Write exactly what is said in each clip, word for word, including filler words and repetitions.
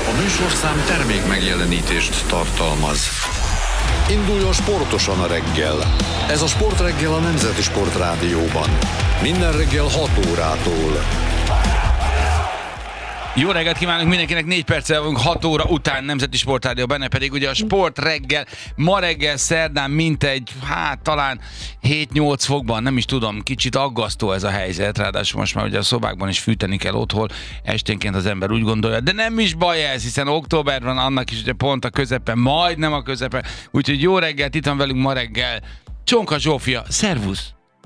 A műsorszám termék megjelenítést tartalmaz. Induljon sportosan a reggel. Ez a Sportreggel a Nemzeti Sportrádióban. Minden reggel hat órától. Jó reggelt kívánunk mindenkinek, négy perccel vagyunk hat óra után Nemzeti Sportrádió, benne pedig ugye a Sportreggel, ma reggel szerdán mintegy, hát talán hét-nyolc fokban, nem is tudom, kicsit aggasztó ez a helyzet, ráadásul most már ugye a szobákban is fűteni kell otthon, esténként az ember úgy gondolja, de nem is baj ez, hiszen október van, annak is ugye pont a közepe, majdnem a közepe, úgyhogy jó reggelt, itt van velünk ma reggel Csonka Zsófia, szervusz!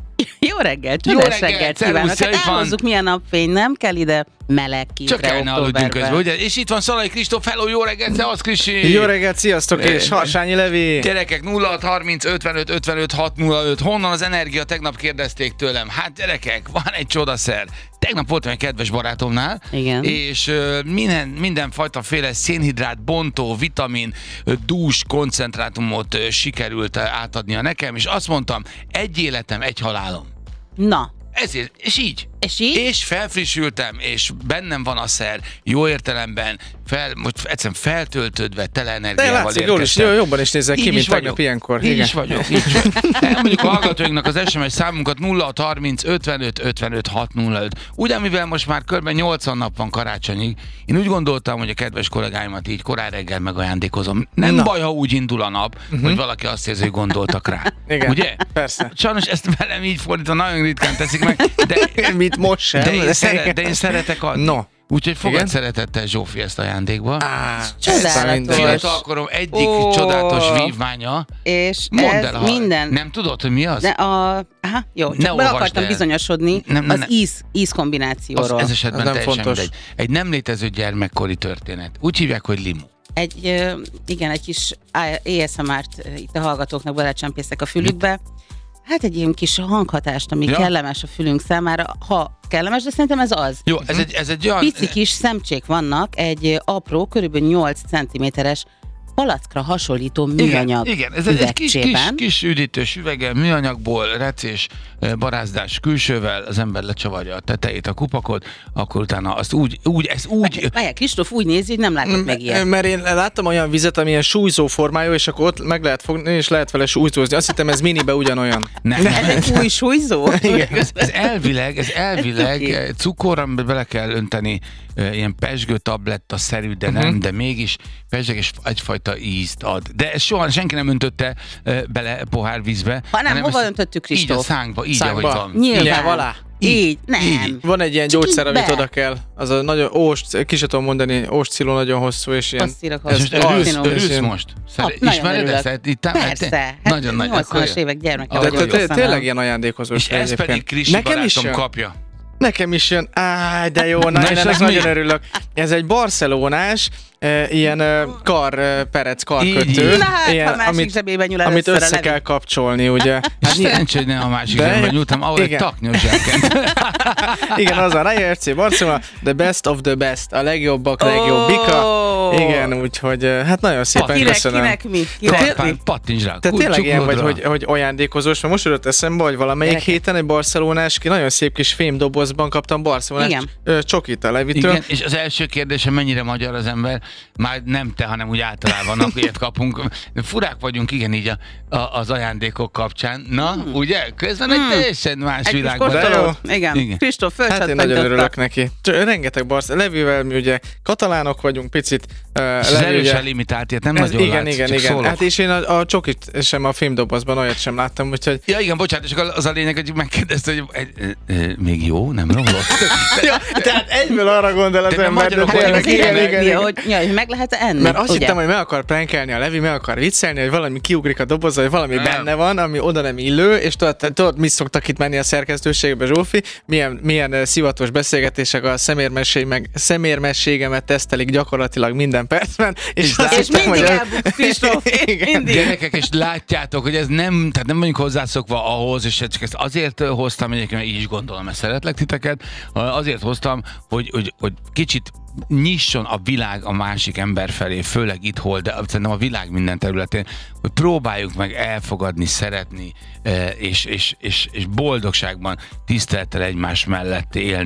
Jó reggel, csodás reggelt kívánok. Hát elhozzuk, milyen napfény, nem kell ide meleg kínre októberben. Csak kellene aludjunk közben, ugye? És itt van Szalai Kristóf, hello, jó reggelt, szevasz Krisi! Jó reggelt, sziasztok, és Harsányi Levi! Gyerekek, nulla hat harminc ötvenöt ötvenöt hat nulla öt, honnan az energia, tegnap kérdezték tőlem. Hát gyerekek, van egy csodaszer. Tegnap voltam egy kedves barátomnál, igen. És uh, minden, mindenfajta féle szénhidrát, bontó, vitamin, uh, dús koncentrátumot uh, sikerült uh, átadnia nekem, és azt mondtam, egy életem, egy halálom. Na. Ezért, és így. És így? És felfrissültem, és bennem van a szer, jó értelemben, fel, most egyszerűen feltöltődve, tele energiával látszik, jól is, jó, jobban is nézek ki, mint tegnap ilyenkor. Így is vagyok. Így mondjuk a hallgatóinknak az es em es számunkat nulla hat harminc ötvenöt ötvenöt hat nulla öt. Ugye, mivel most már kb. nyolcvan nap van karácsonyig, én úgy gondoltam, hogy a kedves kollégáimat így korán reggel megajándékozom. Nem Na. baj, ha úgy indul a nap, uh-huh. hogy valaki azt érzi, hogy gondoltak rá. Igen, ugye? Persze. Sajnos ezt velem így fordítva nagyon ritkán teszik meg, de mit most sem. De én, szeret, de én szeretek adni. No. Úgyhogy fogad Igen? szeretettel Zsófi ezt ajándékba. Á, csodálatos. Fiatalkorom egyik Ó. csodálatos vívmánya. És Mondd ez el, ha minden... nem tudod, hogy mi az? De a... Aha, jó, Ne csak be akartam el. bizonyosodni Nem, nem, az nem. íz, íz kombinációról. Az, ez esetben Az nem teljesen fontos. mindegy. Egy nem létező gyermekkori történet. Úgy hívják, hogy limu. Egy, ö, igen, egy kis á es em er-t itt a hallgatóknak belecsempészek a fülükbe. Hát egy ilyen kis hanghatást, ami Ja. kellemes a fülünk számára. Ha kellemes, de szerintem ez az. Jó, ez egy, ez egy olyan... Pici kis szemcsék vannak, egy apró, körülbelül nyolc centiméteres palackra hasonlító műanyag Igen, igen, ez egy kis, kis, üvegcsében. kis üdítős üvege, műanyagból, recés, barázdás külsővel, az ember lecsavarja a tetejét, a kupakot, akkor utána azt úgy, úgy, ez úgy... Várjál, Kristóf úgy nézi, hogy nem látott meg ilyet. Mert én láttam olyan vizet, amilyen súlyzó formájú, és akkor ott meg lehet fogni, és lehet vele súlyzózni. Azt hittem, ez minibe ugyanolyan. Nem, nem, Ez egy új súlyzó? Ez, ez elvileg, ez elvileg cukor, amiben bele kell önteni e, ilyen pezsgő tabletta-szerű, de nem, uh-huh. de mégis pezseg és egyfajta ízt ad. De ezt soha senki nem öntötte e, bele pohár vízbe. Hanem hova ezt öntöttük, Így a Kristóf? szánkba, így Szánkba. ahogy van. Nyilván. Nyilván. Alá. Így, nem. Így. Van egy ilyen Csak gyógyszer, így amit be. oda kell. Az a nagyon óst, ki sem tudom mondani, óstsziló nagyon hosszú, és ilyen... Azt írok, Ez hogy most örülsz, finom. örülsz most? Szere, Ah, nagyon ismered örülök. ezt? Itt, Persze, hát nagyon nagy. nyolcvanas évek gyermeke Ah, De vagyok. te- aztán tényleg nem. ilyen ajándékozós. És ez egyébként. pedig Krisi Nekem is barátom jön. kapja. Nekem is jön. Áj, de jó, na, Na, én és ennek ez nagyon mi? örülök. Ez egy barcelonás, e, ilyen e, kar, e, perec karkötő. Így. Na hát, ilyen, ha másik amit, zsebében nyúl amit először a össze Levi. kell kapcsolni, ugye? Hát szerencsé, hogy ne a másik De- zsebben nyúltam, ahol egy igen. taknyos zsáken. Igen, az a Raja ef cé Barcelona, the best of the best, a legjobbak, legjobbika. Ó. Igen, úgyhogy e, hát nagyon szépen Kinek, köszönöm. kinek mi? Kinek mi? Karpán, pattints rá. Te tényleg ilyen vagy, csuklódra. hogy, hogy ajándékozós, mert most jutott eszembe, hogy valamelyik Gyerekek. héten egy barcelonás, ki nagyon szép kis fémdobozban kaptam barcelonás Igen. ö, csokit a Levitől. Igen, és az első kérdése, mennyire magyar az ember, már nem te, hanem úgy általában nap ilyet kapunk. Furák vagyunk, igen, így a, a, az ajándékok kapcsán. Na, Hmm. ugye? Közben egy teljesen más Egy kis világban. De kóstoló. jó. Igen. Igen. Kristóf Hát én nagyon fölcsattantotta. örülök neki. Csak rengeteg barsz. Levivel mi ugye katalánok vagyunk picit. Uh, És az erősen limitált, ilyet nem ez, nagyon igen, látsz, igen, csak igen. szólok. Hát és én a, a csokit sem a fémdobozban olyat sem láttam, úgyhogy... Ja, igen, bocsánat, és az a lényeg, hogy megkérdezte, hogy e, e, e, még jó, nem romlott? ja, tehát egyből arra gondol az De nem ember, de magyarok Hát tényleg, vagyunk, igen, igen, igen, igen, igen. hogy, ja, hogy meg lehet enni. Mert azt ugye? hittem, hogy meg akar prankelni a Levi, meg akar viccelni, hogy valami kiugrik a dobozba, hogy valami Nem. benne van, ami oda nem illő, és tudod, tudod mi szoktak itt menni a szerkesztőségbe, Zsófi? Milyen, milyen uh, szivatos beszélgetések, a szemérmesség, meg szemérmességemet tesztelik gyakorlatilag minden percben, és, És azt És hittem, mindig hogy- elbuksz, Kristóf. Igen. Mindig. Gyerekek, és látjátok, hogy ez nem, tehát nem vagyunk hozzászokva ahhoz, és csak ezt azért hoztam, egyébként mert így is gondolom, mert szeretlek titeket, azért hoztam, hogy, hogy, hogy kicsit nyisson a világ a másik ember felé, főleg itt hol, de szerintem a világ minden területén, hogy próbáljuk meg elfogadni, szeretni, és, és, és, és boldogságban, tisztelettel egymás mellett élni.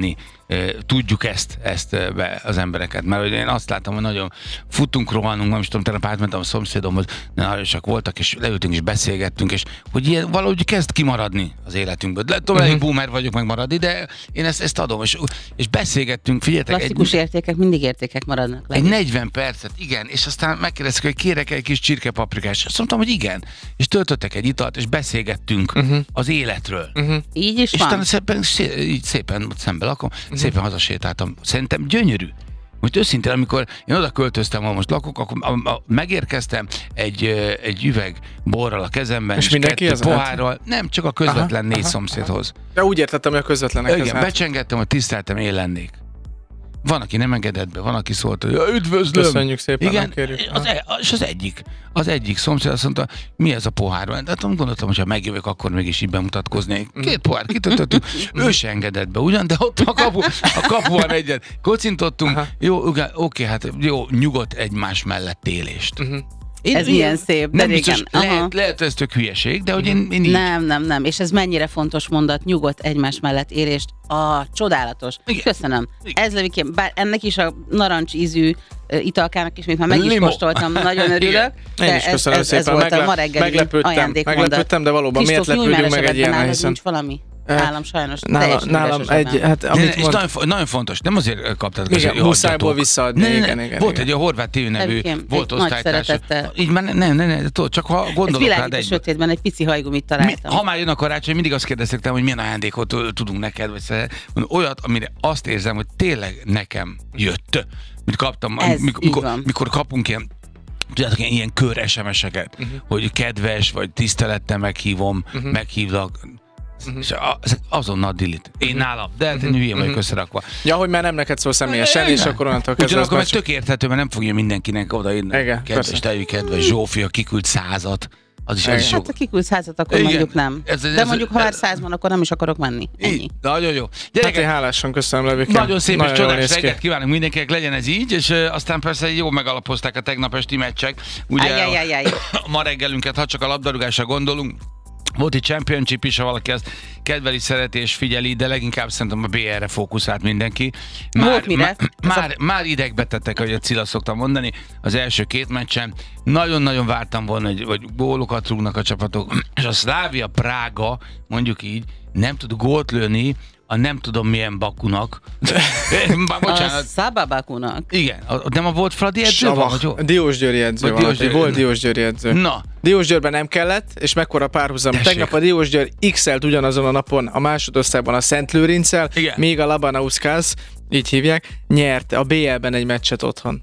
tudjuk ezt, ezt be az embereket. Mert én azt látom, hogy nagyon futunk, rohanunk, nem is tudom, tegnap átmentem a szomszédomhoz, nagyon csak voltak, és leültünk és beszélgettünk, és hogy ilyen valahogy kezd kimaradni az életünkből. Lehet, tudom, uh-huh. egy boomer vagyok megmaradni, de én ezt, ezt adom, és, és beszélgettünk, figyeljetek. Klasszikus egy, értékek, mindig értékek maradnak. Egy negyven percet, igen, és aztán megkérdeztek, hogy kérek egy kis csirkepaprikás. Azt mondtam, hogy igen, és töltöttek egy italt, és beszélgettünk uh-huh. az életről. Uh-huh. Így is és van. És szépen, így szépen szembe lakom, uh-huh. szépen hazasétáltam. Szerintem gyönyörű. Most őszintén, amikor én oda költöztem, ahol most lakok, akkor a, a, megérkeztem egy, egy üveg borral a kezemben, és, és kettő pohárral, nem, csak a közvetlen aha, négy aha, szomszédhoz. De úgy értettem, hogy a közvetlenek. Igen, becsengettem, hogy tiszteltem, én lennék. Van, aki nem engedett be, van, aki szólt, hogy ja, üdvözlöm. Köszönjük szépen, igen, kérjük. Az, és az egyik, az egyik szomszéd azt mondta, mi ez a pohár? De hát gondoltam, hogy ha megjövök, akkor mégis így bemutatkoznék. Két pohár kitöltöttük, ő se engedett be, ugyan, de ott a kapu, a kapuan egyet kocintottunk. Aha. Jó, oké, hát jó, nyugodt egymás mellett élést. Uh-huh. Én, ez ilyen szép, de nem régen. Biztos, lehet, lehet, ez tök hülyeség, de hogy én, én így. Nem, nem, nem. És ez mennyire fontos mondat, nyugodt egymás mellett élést. A csodálatos. Igen. Köszönöm. Igen. Ez Levikém, bár ennek is a narancs ízű uh, italkának is, mint már meg is kóstoltam, nagyon örülök. Én is köszönöm ez, ez, szépen. Ez volt a ma reggeli ajándékmondat. Meglepődtem, de valóban miért lepődjünk meg egy ilyen, hiszen... valami. Nálam sajnos nálam, nálam egy, hát amit ne, ne, mond... nagyon, nagyon fontos, nem azért kaptad. Igen, muszájból visszaadni. Ne, ne, igen, igen, volt igen. egy a Horváth té vé nevű, volt osztálytárs. Így már nem, nem, nem, csak ha gondolok rád egy. Sötétben egy pici hajgumit találtam. Mi, ha már jön a karácsony, mindig azt kérdeztek tőlem, hogy milyen ajándékot tudunk neked, vagy szóval, olyat, amire azt érzem, hogy tényleg nekem jött. Mint kaptam, mikor, mikor, mikor kapunk ilyen tudjátok, ilyen kör es em es-eket, uh-huh. hogy kedves, vagy tisztelettel meghívom, uh-huh. meghívlak. Uh-huh. És az, azonnal delete. Én uh-huh. nálam, de hát én hülyén vagyok uh-huh. összerakva. Ja, hogy már nem neked szól személyesen, és akkor onnantól kezdve... Ugyanakkor meg tök érthető, mert nem fogja mindenkinek odaírni. Kedves, tejű, kedves Zsófia, kiküld százat. Az is, az is hát ha kiküld százat, akkor igen. mondjuk nem. Ez, ez, de mondjuk, ha már száz van, akkor nem is akarok menni. Ennyi. Nagyon jó. Gyerekek, hát én hálásan köszönöm, Levikém. Nagyon szép és csodás reggelt kívánok mindenkinek, legyen ez így, és uh, aztán persze jó megalapozták a tegnap esti meccsek. Ugye ajj, ajj, ajj. A ma reggelünket, ha csak a labdarúgásra gondolunk, volt egy championship is, ha valaki ezt kedveli, szereti és figyeli, de leginkább szerintem a bé er-re fókuszált mindenki. Már, mire? Már, már, már idegbe tettek, ahogy a Cilla szoktam mondani, az első két meccsen. Nagyon-nagyon vártam volna, hogy, hogy gólokat rúgnak a csapatok, és a Slavia Prága, mondjuk így, nem tud gólt lőni, a nem tudom milyen Bakunak. Bocsánat. A Szaba Bakunak. Igen, nem a volt Fradi edző van? Diósgyőri edző van. Diós volt Diósgyőri edző. Na. Diósgyőrben nem kellett, és mekkora párhuzam. Tessék. Tegnap a Diósgyőr x-elt ugyanazon a napon a másodosztályban a Szent Lőrinccel, még a Labanauskász, így hívják, nyert a bé el-ben egy meccset otthon.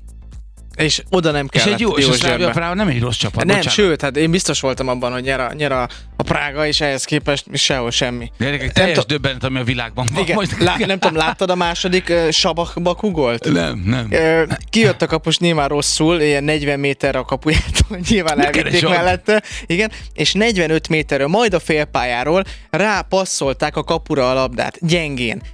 És oda nem kellett. És egy jó, és a Slavia Prága nem egy rossz csapat. Nem, bocsánat. Sőt, hát én biztos voltam abban, hogy nyer a, nyer a, a Prága, és ehhez képest sehol semmi. Gyerekek, teljes t- döbbenet, ami a világban van. Igen, lá, nem tudom, láttad a második uh, Sabak-Baku gólt? Nem, nem. Uh, kijött a kapus nyilván rosszul, ilyen negyven méterre a kapujától, nyilván elvitték mellette. Igen, és negyvenöt méterről, majd a félpályáról rápasszolták a kapura a labdát, gyengén.